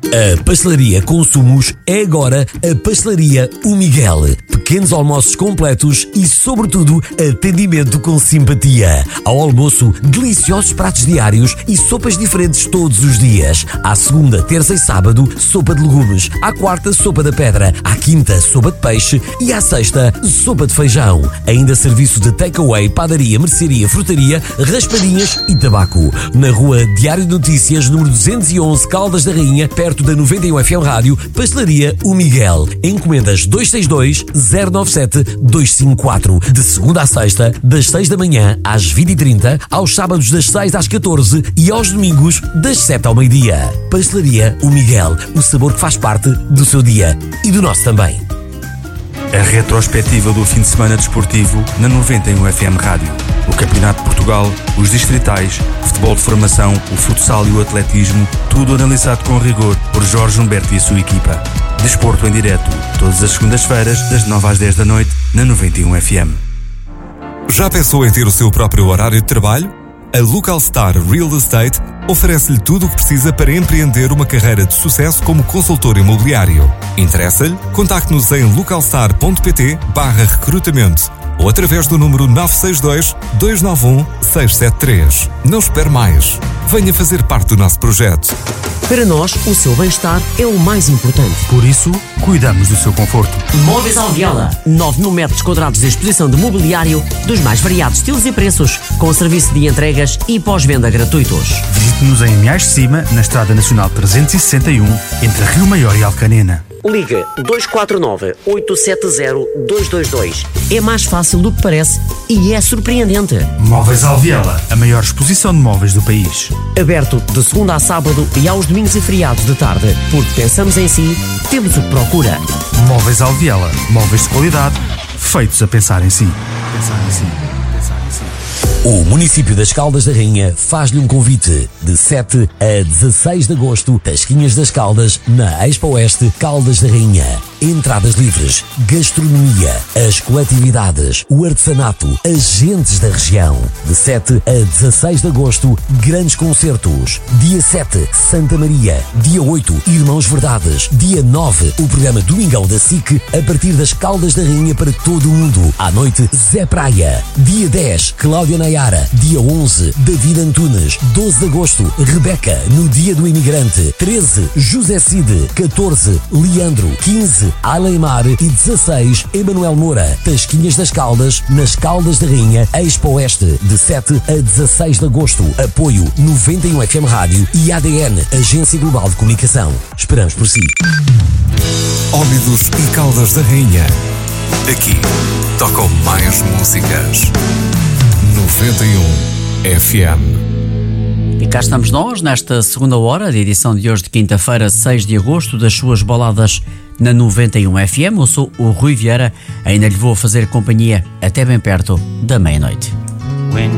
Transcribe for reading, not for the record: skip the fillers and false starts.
A Pastelaria Consumos é agora a Pastelaria O Miguel. Pequenos almoços completos e, sobretudo, atendimento com simpatia. Ao almoço, deliciosos pratos diários e sopas diferentes todos os dias. À segunda, terça e sábado, sopa de legumes. À quarta, sopa da pedra. À quinta, sopa de peixe. E à sexta, sopa de feijão. Ainda serviço de takeaway, padaria, mercearia, frutaria, raspadinhas e tabaco. Na rua Diário de Notícias, número 211, Caldas da Rainha, perto da 91 FM Rádio, Pastelaria O Miguel. Encomendas 262 097 254. De segunda à sexta, das 6 da manhã às 20h30, aos sábados das 6 às 14 e aos domingos das 7 ao meio-dia. Pastelaria O Miguel, o sabor que faz parte do seu dia e do nosso também. A retrospectiva do fim de semana desportivo na 91 FM Rádio. O Campeonato de Portugal, os distritais, futebol de formação, o futsal e o atletismo, tudo analisado com rigor por Jorge Humberto e a sua equipa. Desporto em direto, todas as segundas-feiras, das 9 às 10 da noite, na 91 FM. Já pensou em ter o seu próprio horário de trabalho? A Localstar Real Estate oferece-lhe tudo o que precisa para empreender uma carreira de sucesso como consultor imobiliário. Interessa-lhe? Contacte-nos em localstar.pt/recrutamento ou através do número 962-291-673. Não espere mais. Venha fazer parte do nosso projeto. Para nós, o seu bem-estar é o mais importante. Por isso, cuidamos do seu conforto. Móveis Alviela. 9.000 metros quadrados de exposição de mobiliário dos mais variados estilos e preços, com serviço de entregas e pós-venda gratuitos. Visite-nos em Meais de Cima, na Estrada Nacional 361, entre Rio Maior e Alcanena. Liga 249-870-222. É mais fácil do que parece e é surpreendente. Móveis Alviela, a maior exposição de móveis do país. Aberto de segunda a sábado e aos domingos e feriados de tarde. Porque pensamos em si, temos o que procura. Móveis Alviela, móveis de qualidade, feitos a pensar em si. Pensar em si. O município das Caldas da Rainha faz-lhe um convite de 7 a 16 de agosto, Tasquinhas das Caldas, na Expo Oeste, Caldas da Rainha. Entradas livres, gastronomia, as coletividades, o artesanato, agentes da região. De 7 a 16 de agosto, grandes concertos. Dia 7, Santa Maria. Dia 8, Irmãos Verdades. Dia 9, o programa Domingão da SIC, a partir das Caldas da Rainha para todo o mundo. À noite, Zé Praia. Dia 10, Cláudia Nayara. Dia 11, David Antunes. 12 de agosto, Rebeca, no Dia do Imigrante. 13, José Cid. 14, Leandro. 15, Aleimar e 16, Emanuel Moura. Tasquinhas das Caldas, nas Caldas da Rainha, Expo Oeste, de 7 a 16 de agosto. Apoio 91 FM Rádio e ADN, Agência Global de Comunicação. Esperamos por si. Óbidos e Caldas da Rainha. Aqui tocam mais músicas. 91 FM. E cá estamos nós, nesta segunda hora de edição de hoje de quinta-feira, 6 de agosto, das suas baladas na 91 FM. Eu sou o Rui Vieira, ainda lhe vou fazer companhia até bem perto da meia-noite.